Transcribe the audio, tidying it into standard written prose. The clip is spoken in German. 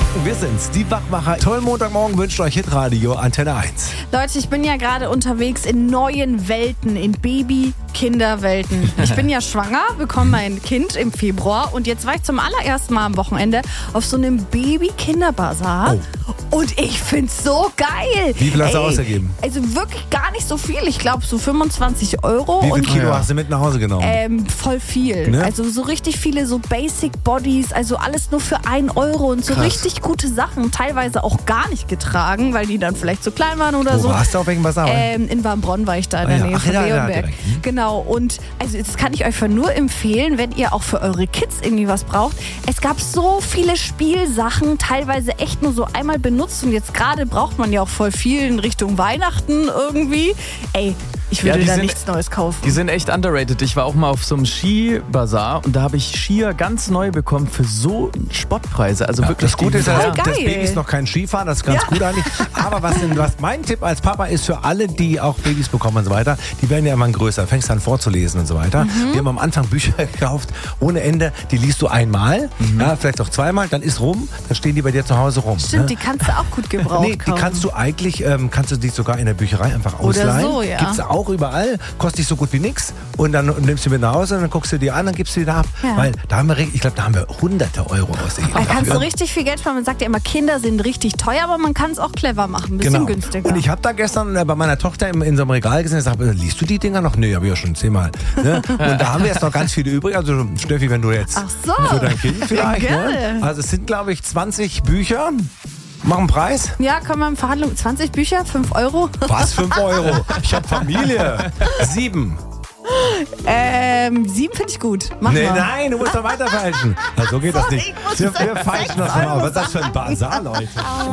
Wir sind's, die Wachmacher. Tollen Montagmorgen wünscht euch Hitradio Antenne 1. Leute, ich bin ja gerade unterwegs in neuen Welten, in Baby-Kinderwelten. Ich bin ja schwanger, bekomme mein Kind im Februar und jetzt war ich zum allerersten Mal am Wochenende auf so einem Baby-Kinder-Bazar. Und ich find's so geil. Wie viel hast du ausgegeben? Also wirklich gar nicht so viel. Ich glaube so 25 Euro. Wie viel und Kilo hast du mit nach Hause genommen? Voll viel. Ne? Also so richtig viele so Basic Bodies, also alles nur für 1 Euro und so Krass. richtig gute Sachen. Teilweise auch gar nicht getragen, weil die dann vielleicht zu klein waren oder Wo so. warst du auf welchem Bazar? In Warmbronn war ich da in der ja. Nähe Ach, von ja, Leonberg. direkt. Genau, und also das kann ich euch nur empfehlen, wenn ihr auch für eure Kids irgendwie was braucht. Es gab so viele Spielsachen, teilweise echt nur so einmal benutzt und jetzt gerade braucht man ja auch voll viel in Richtung Weihnachten irgendwie. Ey, ich würde da nichts Neues kaufen. Die sind echt underrated. Ich war auch mal auf so einem Skibazar und da habe ich Skier ganz neu bekommen für so Spottpreise. Also wirklich. Das Gute ist, Voll das geil. Baby ist noch kein Skifahren, das ist ganz gut eigentlich. Aber was mein Tipp als Papa ist für alle, die auch Babys bekommen und so weiter, die werden ja immer größer, fängst an vorzulesen und so weiter. Wir haben am Anfang Bücher gekauft, ohne Ende, die liest du einmal, ja, vielleicht auch zweimal, dann ist rum, dann stehen die bei dir zu Hause rum. Stimmt, ne? die kannst du auch gut gebraucht Nee, die kaufen. kannst du eigentlich, kannst du die sogar in der Bücherei einfach Oder ausleihen. so, ja. Gibt's auch überall, kostet dich so gut wie nix und dann nimmst du mit nach Hause und dann guckst du dir an, dann gibst du wieder ab. Ja. Weil da haben wir, ich glaube, da haben wir hunderte Euro ausgegeben. Da kannst du dafür. richtig viel Geld sparen. Man sagt ja immer, Kinder sind richtig teuer, aber man kann es auch clever machen. Ein bisschen günstiger. Und ich habe da gestern bei meiner Tochter in so einem Regal gesehen und gesagt, liest du die Dinger noch? Nee, habe ich ja schon 10-mal. Ne? Und da haben wir jetzt noch ganz viele übrig. Also Steffi, wenn du jetzt Ach so. für dein Kind vielleicht. Gerne. Ne? Also es sind, glaube ich, 20 Bücher. Mach einen Preis. Ja, können wir in Verhandlung 20 Bücher, 5 Euro? Was, 5 Euro? Ich habe Familie. 7. 7 finde ich gut. Mach Nee, mal. nein, du musst doch weiter falschen. Also so geht das Sorry, nicht. ich muss Wir jetzt falschen das 6 nochmal. Euro Was ist das für ein Bazar, Leute?